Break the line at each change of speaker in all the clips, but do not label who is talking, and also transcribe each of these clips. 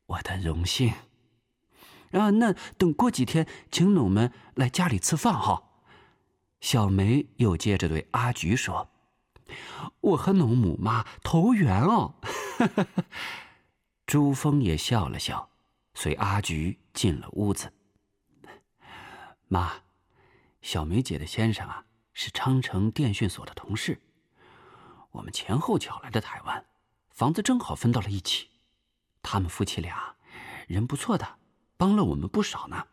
我的荣幸。那等过几天请侬们来家里吃饭哈。小梅又接着对阿菊说：“我和侬母妈投缘哦。”朱峰也笑了笑，随阿菊进了屋子。妈，小梅姐的先生啊，是昌城电讯所的同事，我们前后脚来的台湾，房子正好分到了一起。他们夫妻俩人不错的，帮了我们不少呢。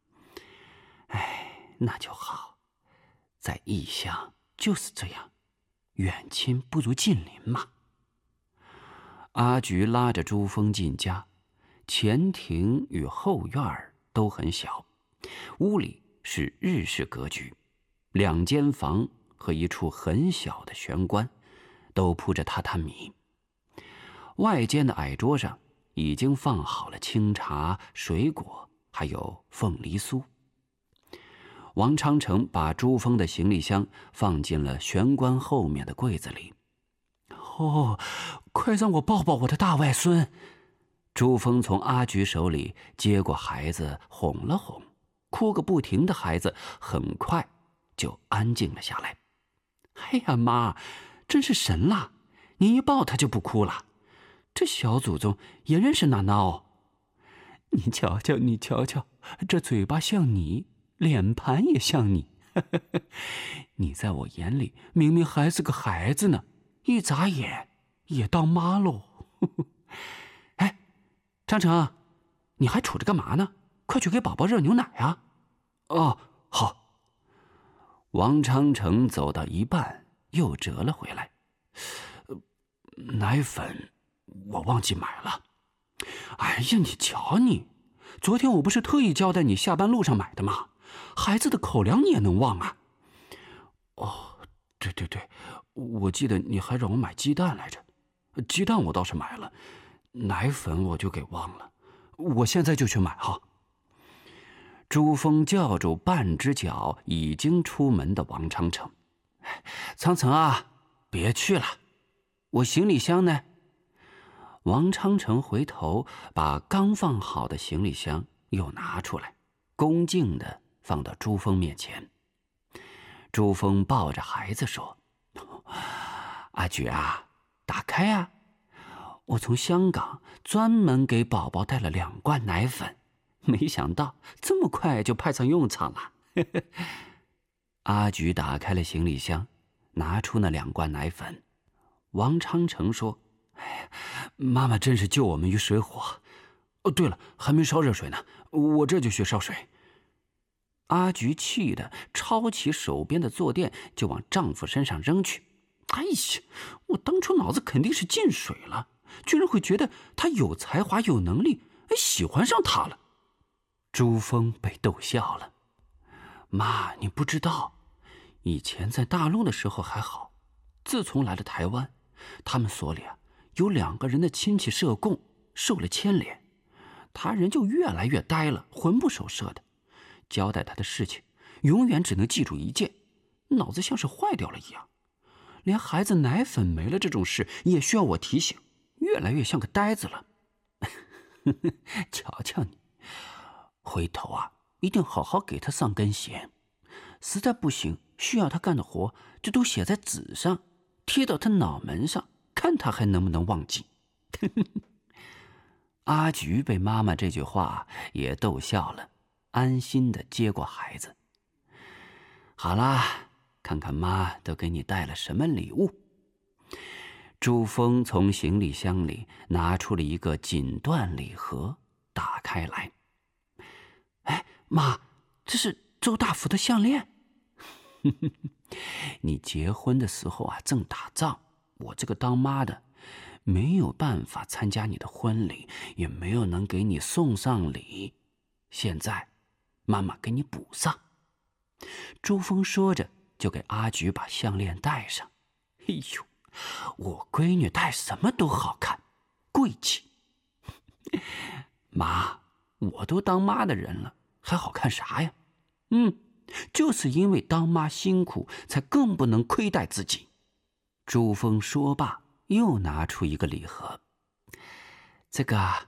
哎，那就好，在异乡就是这样，远亲不如近邻嘛。阿菊拉着朱峰进家，前庭与后院都很小，屋里是日式格局，2间房和一处很小的玄关，都铺着榻榻米。外间的矮桌上已经放好了清茶、水果，还有凤梨酥。王昌成把朱峰的行李箱放进了玄关后面的柜子里。哦，快让我抱抱我的大外孙！朱峰从阿菊手里接过孩子，哄了哄，哭个不停的孩子很快就安静了下来。哎呀妈，真是神了！您一抱他就不哭了，这小祖宗也认识娜娜哦。你瞧瞧，你瞧瞧，这嘴巴像你，脸盘也像你。你在我眼里明明还是个孩子呢，一眨眼也当妈喽。哎，张成，你还杵着干嘛呢？快去给宝宝热牛奶啊！哦，好。王昌成走到一半又折了回来。奶粉我忘记买了。哎呀，你瞧你，昨天我不是特意交代你下班路上买的吗？孩子的口粮你也能忘啊？哦，对对对，我记得你还让我买鸡蛋来着。鸡蛋我倒是买了，奶粉我就给忘了。我现在就去买哈。朱峰叫住半只脚已经出门的王昌成：“昌成啊，别去了，我行李箱呢？”王昌成回头把刚放好的行李箱又拿出来，恭敬地放到朱峰面前。朱峰抱着孩子说：“阿菊啊，打开啊，我从香港专门给宝宝带了2罐奶粉，没想到这么快就派上用场了。”阿菊打开了行李箱，拿出那2罐奶粉。王昌成说：“妈妈真是救我们于水火。哦，对了，还没烧热水呢，我这就去烧水。”阿菊气得抄起手边的坐垫就往丈夫身上扔去。哎呀，我当初脑子肯定是进水了，居然会觉得他有才华有能力，喜欢上他了。朱峰被逗笑了。妈，你不知道，以前在大陆的时候还好，自从来了台湾，他们所里有2个人的亲戚涉共，受了牵连，他人就越来越呆了，魂不守舍的。交代他的事情永远只能记住一件，脑子像是坏掉了一样。连孩子奶粉没了这种事也需要我提醒，越来越像个呆子了。瞧瞧你，回头一定好好给他上根弦，实在不行需要他干的活就都写在纸上，贴到他脑门上，看他还能不能忘记。阿菊被妈妈这句话也逗笑了，安心地接过孩子。好啦，看看妈都给你带了什么礼物。朱峰从行李箱里拿出了一个锦缎礼盒，打开来。哎，妈，这是周大福的项链。你结婚的时候正打仗，我这个当妈的没有办法参加你的婚礼，也没有能给你送上礼，现在妈妈给你补上。朱峰说着就给阿菊把项链戴上。哎呦，我闺女戴什么都好看，贵气。妈，我都当妈的人了，还好看啥呀？就是因为当妈辛苦，才更不能亏待自己。朱峰说罢，又拿出一个礼盒。这个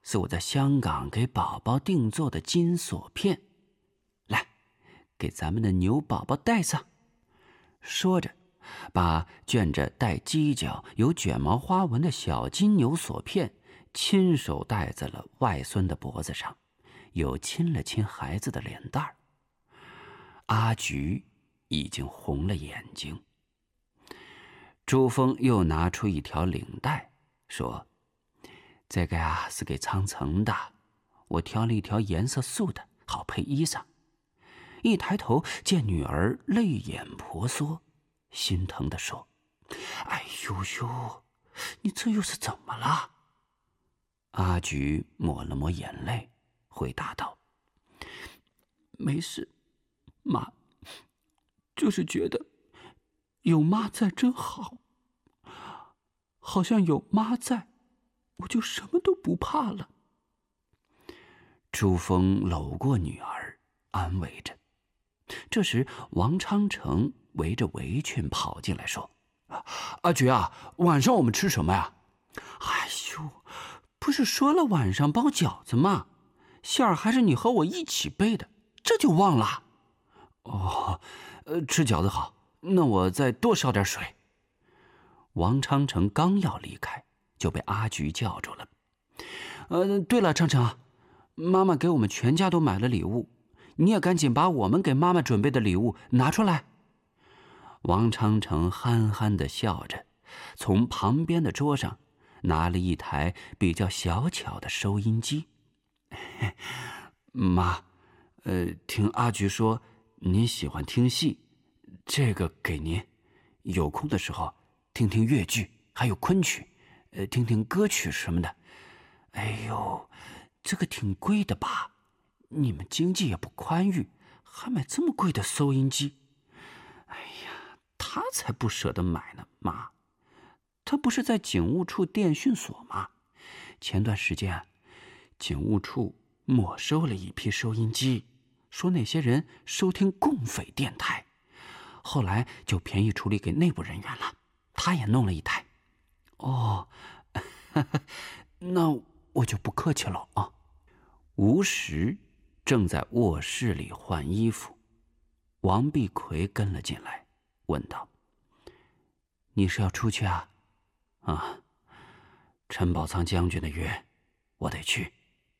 是我在香港给宝宝定做的金锁片，来，给咱们的牛宝宝戴上。”说着，把卷着带犄角、有卷毛花纹的小金牛锁片亲手戴在了外孙的脖子上，又亲了亲孩子的脸蛋儿。阿菊已经红了眼睛。朱峰又拿出一条领带，说：“这个呀是给苍城的，我挑了一条颜色素的，好配衣裳。”一抬头见女儿泪眼婆娑，心疼地说：“哎呦呦，你这又是怎么了？”阿菊抹了抹眼泪，回答道：“没事，妈，就是觉得有妈在真好，好像有妈在，我就什么都不怕了。”朱峰搂过女儿，安慰着。这时，王昌成围着围裙跑进来，说：“阿菊啊，晚上我们吃什么呀？”“哎呦，不是说了晚上包饺子吗？馅儿还是你和我一起备的，这就忘了。”“哦，吃饺子好，那我再多烧点水。”王昌成刚要离开，就被阿菊叫住了。“对了，昌成，妈妈给我们全家都买了礼物，你也赶紧把我们给妈妈准备的礼物拿出来。”王昌成憨憨地笑着，从旁边的桌上拿了一台比较小巧的收音机。“妈，听阿菊说您喜欢听戏，这个给您，有空的时候听听越剧，还有昆曲，听听歌曲什么的。哎呦，这个挺贵的吧？你们经济也不宽裕，还买这么贵的收音机。哎呀，他才不舍得买呢，妈。他不是在警务处电讯所吗？前段时间，警务处没收了一批收音机，说那些人收听共匪电台，后来就便宜处理给内部人员了。他也弄了一台。”“哦，那我就不客气了啊。”吴石正在卧室里换衣服，王碧奎跟了进来，问道：“你是要出去啊？”“啊，陈宝仓将军的约，我得去。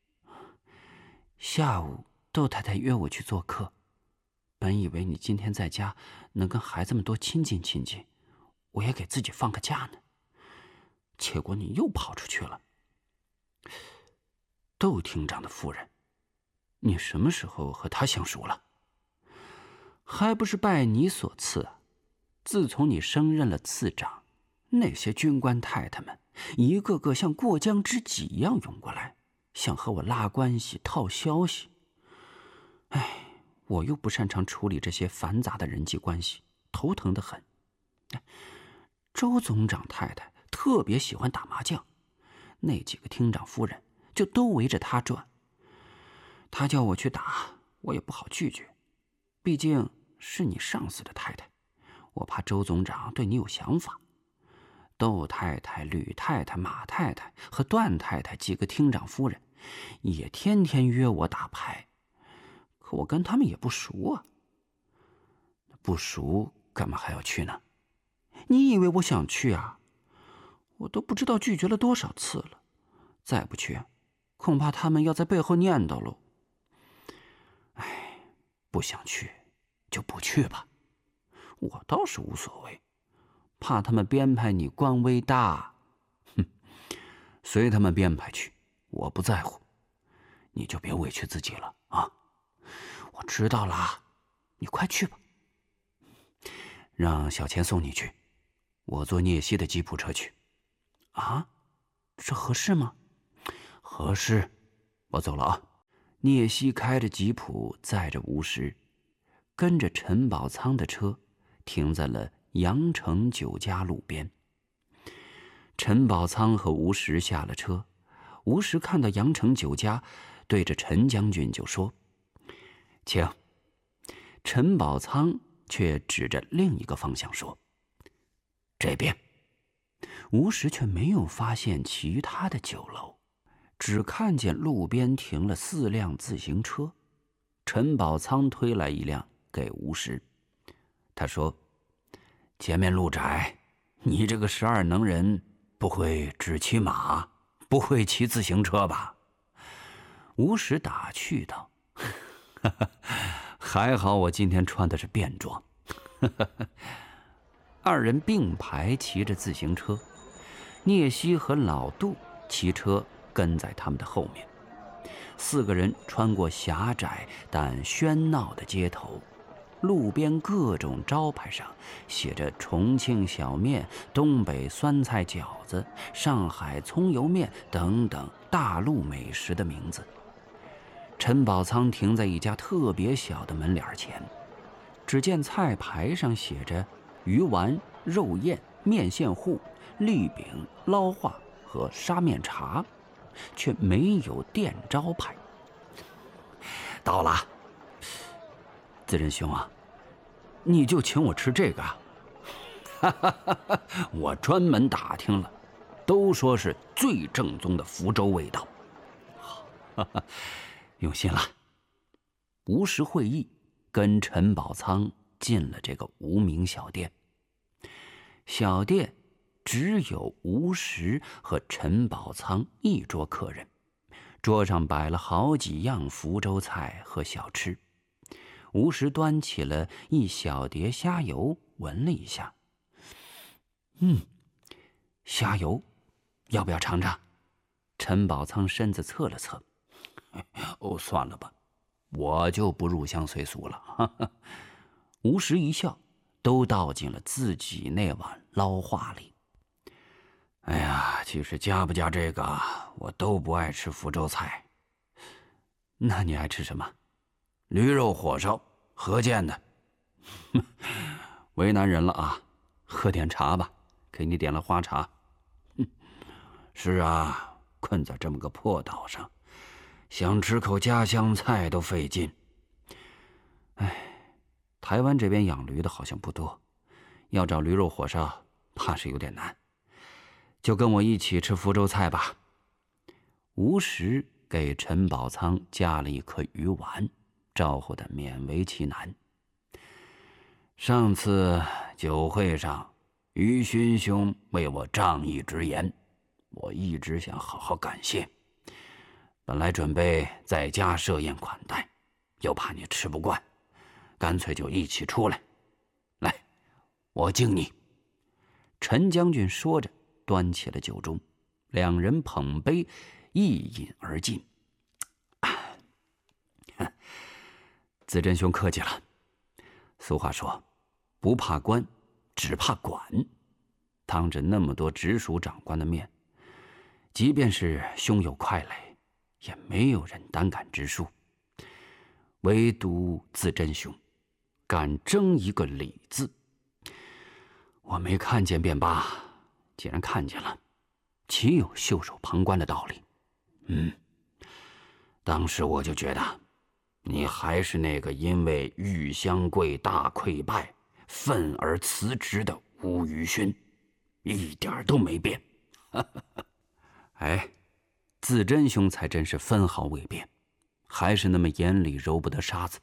下午窦太太约我去做客，本以为你今天在家能跟孩子们多亲近亲近，我也给自己放个假呢。结果你又跑出去了。窦厅长的夫人，你什么时候和她相熟了？还不是拜你所赐啊！自从你升任了次长，那些军官太太们一个个像过江之鲫一样涌过来，想和我拉关系、套消息。哎，我又不擅长处理这些繁杂的人际关系，头疼得很。周总长太太特别喜欢打麻将，那几个厅长夫人就都围着他转。他叫我去打，我也不好拒绝，毕竟是你上司的太太，我怕周总长对你有想法。窦太太、吕太太、马太太和段太太几个厅长夫人也天天约我打牌，可我跟他们也不熟啊。不熟干嘛还要去呢？你以为我想去啊？我都不知道拒绝了多少次了，再不去，恐怕他们要在背后念叨喽。哎，不想去就不去吧，我倒是无所谓，怕他们编排你官威大。哼，随他们编排去，我不在乎，你就别委屈自己了啊。我知道了，你快去吧。让小钱送你去，我坐聂西的吉普车去。啊，这合适吗？合适，我走了啊。聂西开着吉普载着吴石，跟着陈宝仓的车停在了阳城酒家路边。陈宝仓和吴石下了车，吴石看到阳城酒家，对着陈将军就说：“请。”陈宝仓却指着另一个方向说：“这边。”吴石却没有发现其他的酒楼， 只看见路边停了4辆自行车，陈宝仓推来一辆给吴石。他说：“前面路窄，你这个12能人不会只骑马，不会骑自行车吧？”吴石打趣道：“还好我今天穿的是便装。”二人并排骑着自行车，聂西和老杜骑车跟在他们的后面。4个人穿过狭窄但喧闹的街头，路边各种招牌上写着重庆小面、东北酸菜饺子、上海葱油面等等大陆美食的名字。陈宝仓停在一家特别小的门脸前，只见菜牌上写着鱼丸、肉燕、面线糊、栗饼、捞化和沙面茶，却没有店招牌。到了，自仁兄啊，你就请我吃这个啊？我专门打听了，都说是最正宗的福州味道。用心了。吴石会意，跟陈宝仓进了这个无名小店。小店只有吴石和陈宝仓一桌客人，桌上摆了好几样福州菜和小吃。吴石端起了一小碟虾油，闻了一下，虾油，要不要尝尝？陈宝仓身子侧了侧，算了吧，我就不入乡随俗了。吴石一笑，都倒进了自己那碗捞化里。哎呀，其实加不加这个，我都不爱吃福州菜。那你爱吃什么？驴肉火烧，何见的？为难人了啊！喝点茶吧，给你点了花茶。是啊，困在这么个破岛上，想吃口家乡菜都费劲。台湾这边养驴的好像不多，要找驴肉火烧怕是有点难。就跟我一起吃福州菜吧。吴石给陈宝仓加了一颗鱼丸，招呼的勉为其难。上次酒会上，于勋兄为我仗义直言，我一直想好好感谢。本来准备在家设宴款待，又怕你吃不惯，干脆就一起出来。来，我敬你。陈将军说着，端起了酒盅，两人捧杯一饮而尽。子珍兄客气了。俗话说，不怕官，只怕管。当着那么多直属长官的面，即便是胸有块垒，也没有人胆敢直述。唯独子珍兄敢争一个理字。我没看见便罢，既然看见了，岂有袖手旁观的道理？当时我就觉得，你还是那个因为玉香桂大溃败愤而辞职的吴宇勋，一点都没变。自珍兄才真是分毫未变，还是那么眼里揉不得沙子。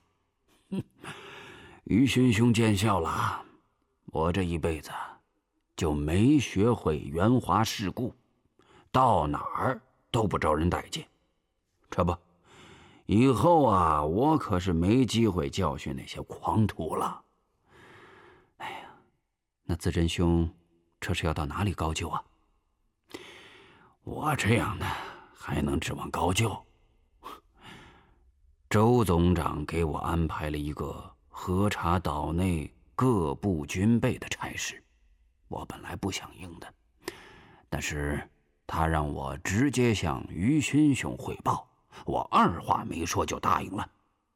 于勋兄见笑了，我这一辈子就没学会圆滑世故，到哪儿都不招人待见。这不，以后啊，我可是没机会教训那些狂徒了。那自珍兄这是要到哪里高就啊？我这样的还能指望高就？周总长给我安排了一个核查岛内各部军备的差事，我本来不想应的，但是他让我直接向于勋兄汇报，我二话没说就答应了。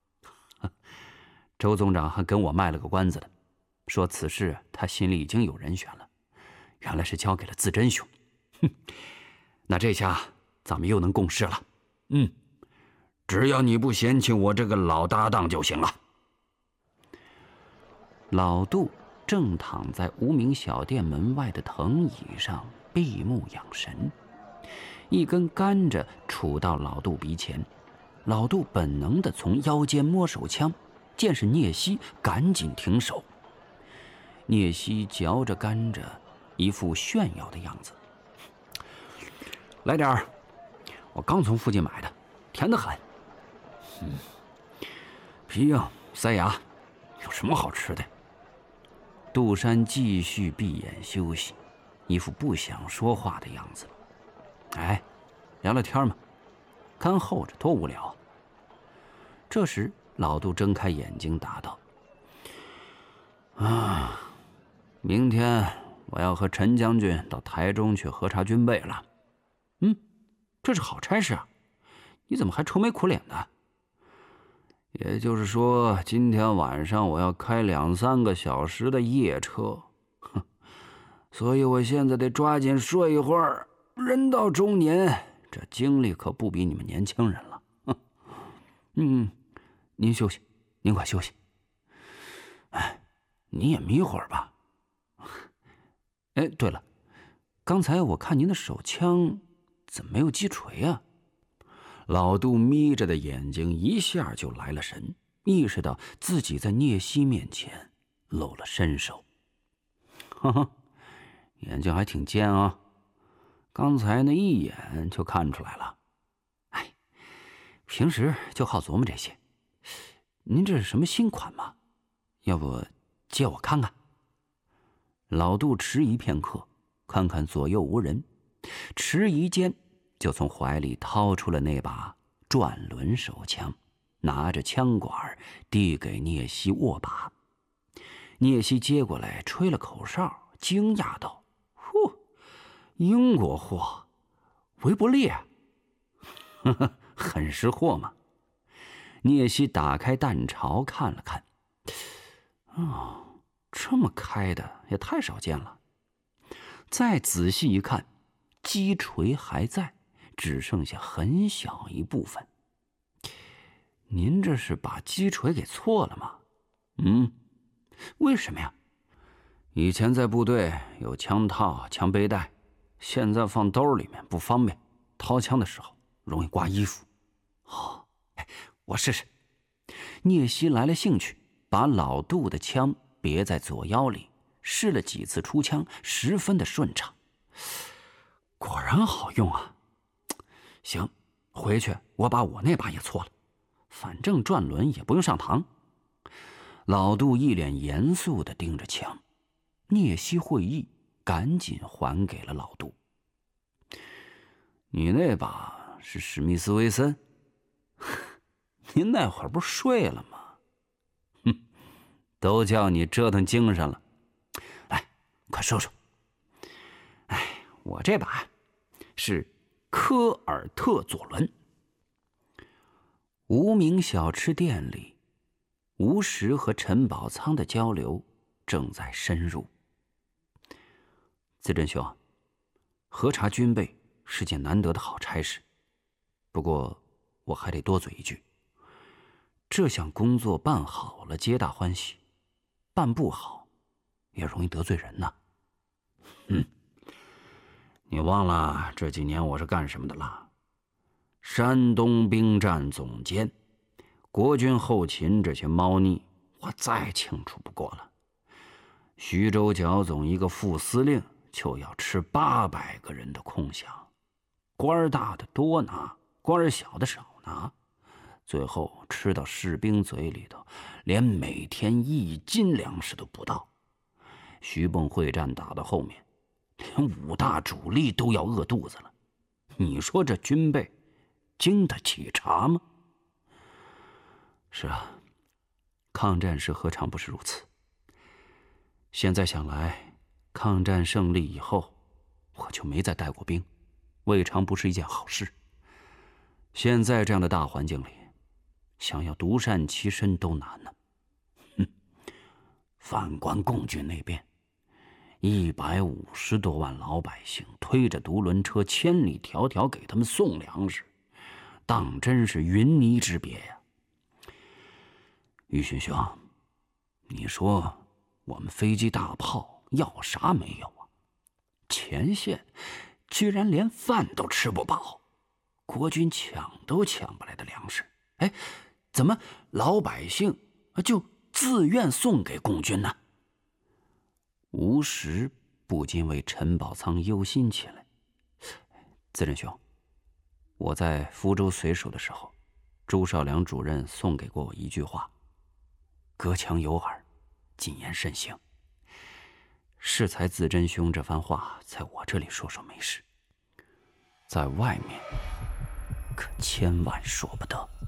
周总长还跟我卖了个关子的，说此事他心里已经有人选了，原来是交给了自珍兄。那这下咱们又能共事了。只要你不嫌弃我这个老搭档就行了。老杜正躺在无名小店门外的藤椅上闭目养神， 一根甘蔗杵到老杜鼻前，老杜本能地从腰间摸手枪，见是聂西，赶紧停手。聂西嚼着甘蔗，一副炫耀的样子。来点儿，我刚从附近买的，甜得很。皮硬塞牙，有什么好吃的？杜山继续闭眼休息，一副不想说话的样子。哎，聊聊天嘛，看候着多无聊啊。这时老杜睁开眼睛答道：明天我要和陈将军到台中去核查军备了。这是好差事啊，你怎么还愁眉苦脸的？也就是说，今天晚上我要开2、3个小时的夜车，所以我现在得抓紧睡一会儿。人到中年，这精力可不比你们年轻人了。您休息，您快休息。你也眯会儿吧。哎，对了，刚才我看您的手枪怎么没有击锤啊？老杜眯着的眼睛一下就来了神，意识到自己在聂西面前露了身手。眼睛还挺尖啊，刚才那一眼就看出来了。平时就好琢磨这些。您这是什么新款吗？要不借我看看？老杜迟疑片刻，看看左右无人，迟疑间就从怀里掏出了那把转轮手枪，拿着枪管递给聂西握把。聂西接过来吹了口哨，惊讶道：英国货，维伯列。很识货嘛。聂西打开弹巢看了看，这么开的也太少见了。再仔细一看，击锤还在，只剩下很小一部分。您这是把击锤给错了吗？为什么呀？以前在部队有枪套、枪背带，现在放兜里面不方便，掏枪的时候容易刮衣服。我试试。聂西来了兴趣，把老杜的枪别在左腰里，试了几次出枪，十分的顺畅。果然好用啊！行，回去我把我那把也错了，反正转轮也不用上膛。老杜一脸严肃地盯着枪，聂西会意，赶紧还给了老杜。你那把是史密斯威森？您那会儿不是睡了吗？都叫你折腾精神了。来，快说说。我这把是科尔特左轮。无名小吃店里，吴石和陈宝仓的交流正在深入。自珍兄，核查军备是件难得的好差事，不过我还得多嘴一句，这项工作办好了皆大欢喜，办不好也容易得罪人呐。你忘了这几年我是干什么的了？山东兵站总监，国军后勤这些猫腻我再清楚不过了。徐州剿总一个副司令就要吃800个人的空饷，官大的多拿，官小的少拿，最后吃到士兵嘴里头，连每天1斤粮食都不到。徐蚌会战打到后面，连5大主力都要饿肚子了。你说这军备经得起查吗？是啊，抗战时何尝不是如此。现在想来，抗战胜利以后，我就没再带过兵，未尝不是一件好事。现在这样的大环境里，想要独善其身都难呢。反观共军那边，150多万老百姓推着独轮车千里迢迢给他们送粮食，当真是云泥之别呀。于勋兄，你说我们飞机大炮要啥没有啊？前线居然连饭都吃不饱，国军抢都抢不来的粮食，哎，怎么老百姓就自愿送给共军呢？吴石不禁为陈宝仓忧心起来。自任兄，我在福州随守的时候，朱绍良主任送给过我一句话：隔墙有耳，谨言慎行。适才自珍兄这番话在我这里说说没事，在外面可千万说不得。